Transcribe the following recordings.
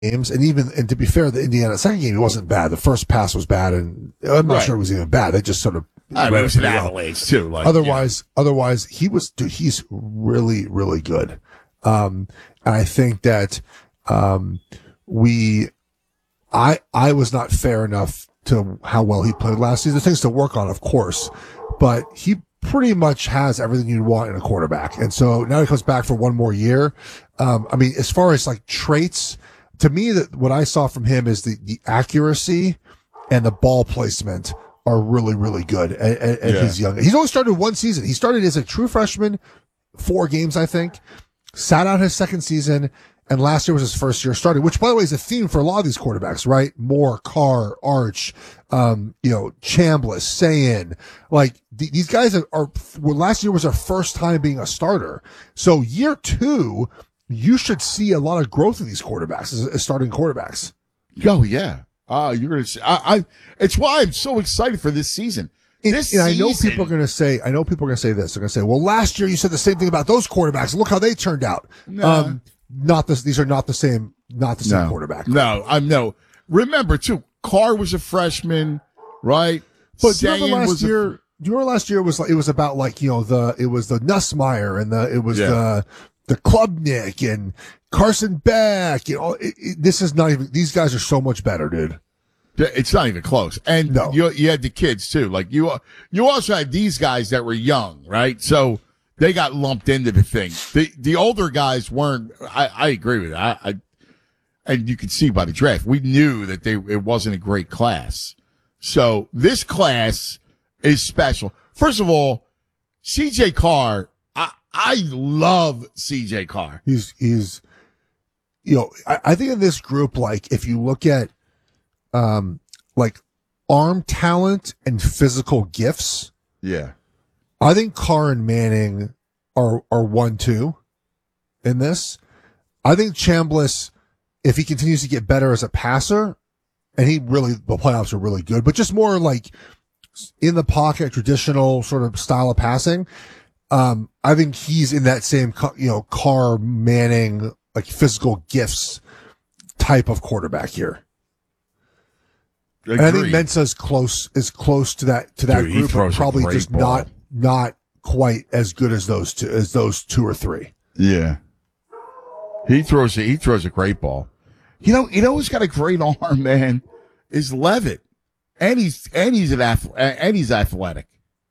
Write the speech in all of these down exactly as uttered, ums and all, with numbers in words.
games, and even and to be fair, the Indiana second game, it wasn't bad. The first pass was bad, and I'm not right. sure it was even bad. They just sort of I mean, it was an avalanche too. Like, otherwise, yeah. otherwise, he was dude, he's really really good. Um, and I think that um, we, I I was not fair enough to how well he played last season. There's things to work on, of course, but he pretty much has everything you'd want in a quarterback. And so now he comes back for one more year. Um, I mean, as far as like traits, to me, that what I saw from him is the, the accuracy and the ball placement are really, really good at, at, at yeah. his young. He's only started one season. He started as a true freshman, four games, I think, sat out his second season, and last year was his first year starting, which, by the way, is a theme for a lot of these quarterbacks, right? Moore, Carr, Arch, um, you know, Chambliss, Sayin. Like, th- these guys are, are, well, last year was their first time being a starter. So year two, you should see a lot of growth in these quarterbacks as, as starting quarterbacks. Oh, yeah. Uh, you're going to see, I, I, it's why I'm so excited for this season. This and, and I know people are going to say, I know people are going to say this. They're going to say, well, last year you said the same thing about those quarterbacks. Look how they turned out. Nah. Um, not this, these are not the same, not the same no. quarterback. No, I'm no. Remember too, Carr was a freshman, right? But do you remember last year, a, do you remember last year was like, it was about like, you know, the, it was the Nussmeier and the, it was yeah. the, the Klubnik and Carson Beck, you know, it, it, this is not even, these guys are so much better, dude. It's not even close. And no. you, you had the kids too. Like you, you also had these guys that were young, right? So they got lumped into the thing. The, the older guys weren't, I, I agree with that. I, I, and you can see by the draft, we knew that they, it wasn't a great class. So this class is special. First of all, C J Carr, I, I love C J Carr. He's, he's, you know, I, I think in this group, like if you look at, um, like arm talent and physical gifts. Yeah. I think Carr and Manning are, are one, two in this. I think Chambliss, if he continues to get better as a passer, and he really, the playoffs are really good, but just more like in the pocket, traditional sort of style of passing. Um, I think he's in that same, you know, Carr, Manning, like physical gifts type of quarterback here. Agreed. And I think Mensa's close, is close to that, to that Dude, group, but probably just ball. not, not quite as good as those two, as those two or three. Yeah. He throws a, he throws a great ball. You know, you know who's got a great arm, man, is Levitt. And he's, and he's an ath- and he's athletic.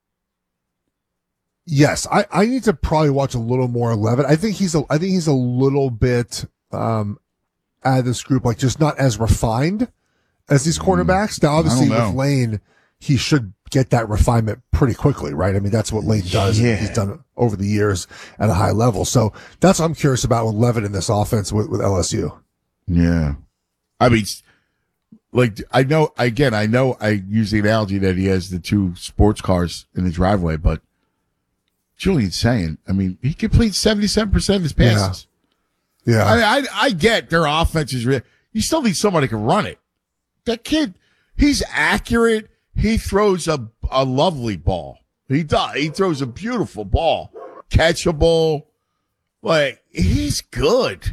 Yes. I, I need to probably watch a little more Levitt. I think he's a, I think he's a little bit, um, out of this group, like just not as refined as these cornerbacks. Now, obviously with Lane, he should get that refinement pretty quickly, right? I mean, that's what Lane does. Yeah. He's done it over the years at a high level. So that's what I'm curious about with Levitt in this offense with, with L S U. Yeah. I mean, like, I know, again, I know I use the analogy that he has the two sports cars in the driveway, but Julian's saying, I mean, he completes seventy-seven percent of his passes. Yeah. yeah. I, mean, I, I get their offense is real. You still need somebody who can run it. That kid, he's accurate. He throws a, a lovely ball. He does. He throws a beautiful ball. Catchable. Like, he's good.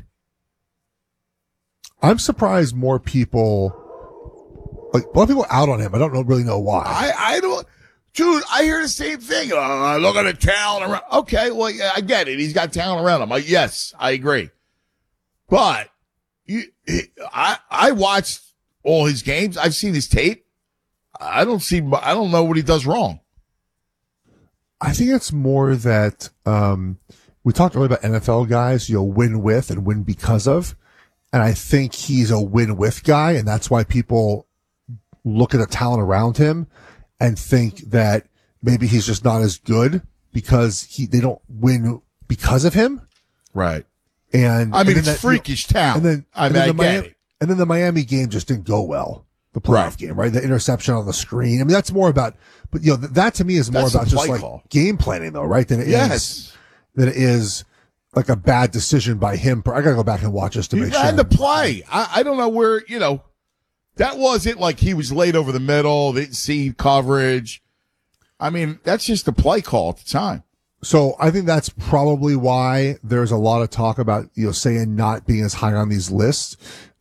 I'm surprised more people, like, a lot of people out on him. I don't know, really know why. I, I don't, dude, I hear the same thing. Uh, look at the talent around. Okay, well, yeah, I get it. He's got talent around him. I, yes, I agree. But you, I, I watched all his games. I've seen his tape. I don't see, I don't know what he does wrong. I think it's more that, um, we talked earlier about N F L guys, you know, win with and win because of. And I think he's a win with guy. And that's why people look at the talent around him and think that maybe he's just not as good because he, they don't win because of him. Right. And I mean, and it's that, freakish you know, talent. And then, I and mean, then I the get Miami, it. and then the Miami game just didn't go well. The playoff Right. game, right? The interception on the screen. I mean, that's more about, but you know, that to me is more That's about a just play like call. game planning though, right? Than it Yes. is, than it is like a bad decision by him. I gotta go back and watch this to He make sure. ran the play. I, I don't know where, you know, that wasn't like he was laid over the middle, didn't see coverage. I mean, that's just the play call at the time. So I think that's probably why there's a lot of talk about, you know, saying not being as high on these lists.